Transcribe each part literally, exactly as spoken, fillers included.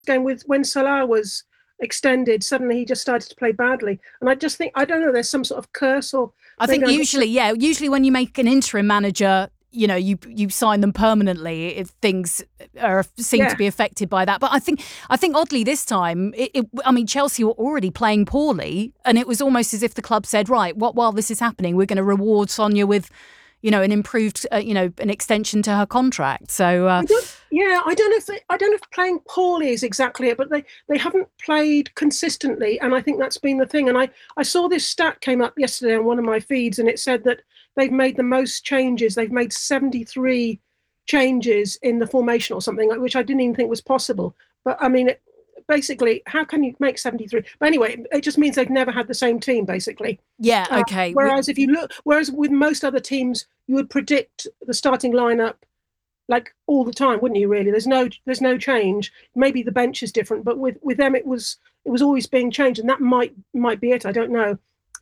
game with when Salah was extended, suddenly he just started to play badly. And I just think, I don't know, there's some sort of curse or... I think usually, yeah, usually when you make an interim manager, you know, you you sign them permanently if things are seem yeah. to be affected by that. But I think I think oddly this time, it, it, I mean, Chelsea were already playing poorly, and it was almost as if the club said, right, what while this is happening, we're going to reward Sonia with, you know, an improved, uh, you know, an extension to her contract. So uh, I don't, yeah, I don't know if they, I don't know if playing poorly is exactly it, but they, they haven't played consistently, and I think that's been the thing. And I, I saw this stat came up yesterday on one of my feeds, and it said that they've made the most changes. They've made seventy-three changes in the formation or something, which I didn't even think was possible. But I mean, it, basically, how can you make seventy-three? But anyway, it just means they've never had the same team, basically. Yeah, okay. Uh, whereas if you look, whereas with most other teams, you would predict the starting lineup like all the time, wouldn't you? Really, there's no, there's no change. Maybe the bench is different, but with, with them, it was, it was always being changed, and that might, might be it. I don't know.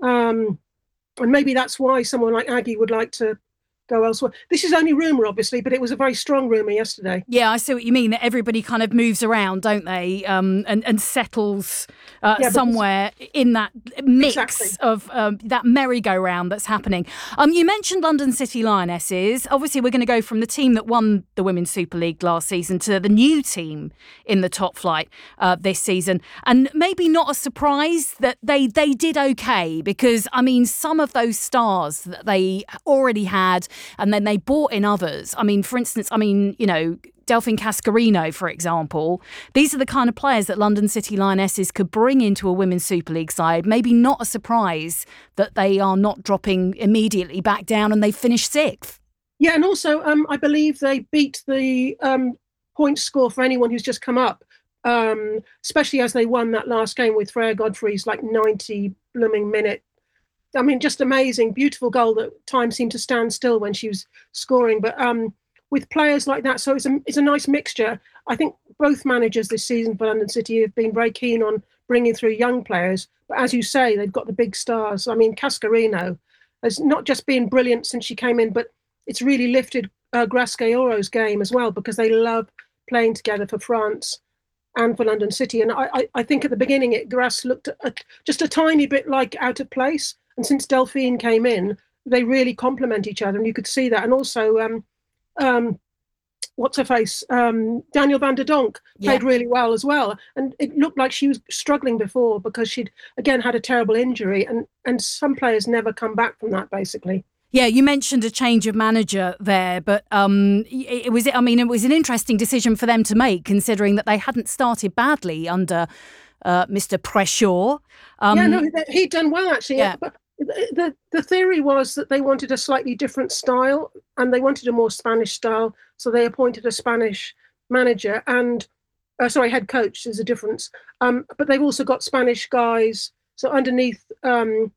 Um, And maybe that's why someone like Aggie would like to go elsewhere. This is only rumour, obviously, but it was a very strong rumour yesterday. Yeah, I see what you mean, that everybody kind of moves around, don't they, um, and, and settles uh, yeah, somewhere in that mix exactly. of um, that merry-go-round that's happening. Um, you mentioned London City Lionesses. Obviously, we're going to go from the team that won the Women's Super League last season to the new team in the top flight uh, this season. And maybe not a surprise that they, they did okay, because, I mean, some of those stars that they already had, and then they bought in others. I mean, for instance, I mean, you know, Delphine Cascarino, for example. These are the kind of players that London City Lionesses could bring into a Women's Super League side. Maybe not a surprise that they are not dropping immediately back down and they finished sixth. Yeah, and also um, I believe they beat the um, point score for anyone who's just come up, um, especially as they won that last game with Freya Godfrey's like ninety blooming minute. I mean, just amazing, beautiful goal that time seemed to stand still when she was scoring. But um, with players like that, so it's a, it's a nice mixture. I think both managers this season for London City have been very keen on bringing through young players. But as you say, they've got the big stars. I mean, Cascarino has not just been brilliant since she came in, but it's really lifted uh, Grasqueoro's game as well, because they love playing together for France and for London City. And I, I, I think at the beginning, it Gras looked a, just a tiny bit like out of place. And since Delphine came in, they really complement each other, and you could see that. And also, um, um, what's her face? Um, Daniel van der Donk played yeah. really well as well. And it looked like she was struggling before because she'd, again, had a terrible injury. And, and some players never come back from that, basically. Yeah, you mentioned a change of manager there, but um, it was, I mean, it was an interesting decision for them to make, considering that they hadn't started badly under uh, Mister Preshaw. Um, yeah, no, he'd done well, actually. Yeah. But the, the theory was that they wanted a slightly different style, and they wanted a more Spanish style, so they appointed a Spanish manager and, uh, sorry, head coach. There's a difference. Um, but they've also got Spanish guys. So underneath um,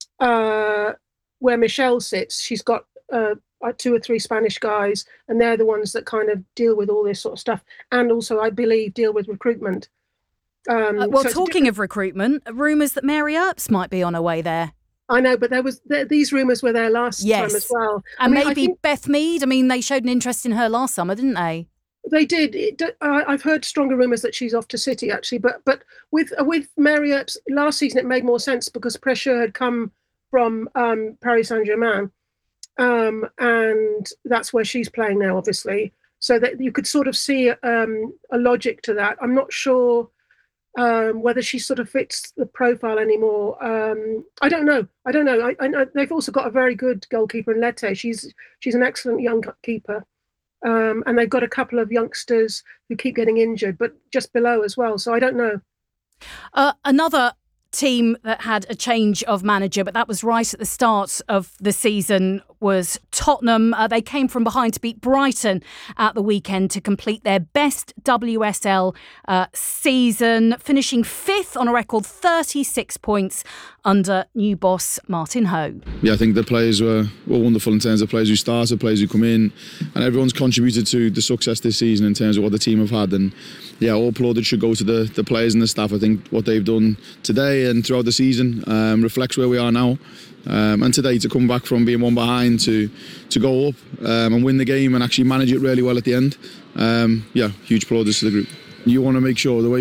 uh, where Michelle sits, she's got uh, two or three Spanish guys, and they're the ones that kind of deal with all this sort of stuff, and also, I believe, deal with recruitment. Um, uh, well, so talking of recruitment, rumours that Mary Earps might be on her way there. I know, but there was there, these rumours were there last yes. time as well. And I mean, maybe think, Beth Mead. I mean, they showed an interest in her last summer, didn't they? They did. It, uh, I've heard stronger rumours that she's off to City, actually. But but with uh, with Mary Earps, last season it made more sense because Preshaw had come from um, Paris Saint-Germain, um, and that's where she's playing now, obviously. So that you could sort of see um, a logic to that. I'm not sure um, whether she sort of fits the profile anymore. Um, I don't know. I don't know. I, I know they've also got a very good goalkeeper in Lette. She's she's an excellent young keeper. Um, and they've got a couple of youngsters who keep getting injured, but just below as well. So I don't know. Uh, another team that had a change of manager, but that was right at the start of the season, was Tottenham. Uh, they came from behind to beat Brighton at the weekend to complete their best W S L uh, season, finishing fifth on a record thirty-six points under new boss Martin Ho. Yeah, I think the players were, were wonderful in terms of players who started, players who come in, and everyone's contributed to the success this season in terms of what the team have had. And yeah, all plaudits should go to the, the players and the staff. I think what they've done today and throughout the season um, reflects where we are now. Um, and today to come back from being one behind to to go up um, and win the game and actually manage it really well at the end. Um, yeah, huge plaudits to the group. You want to make sure the way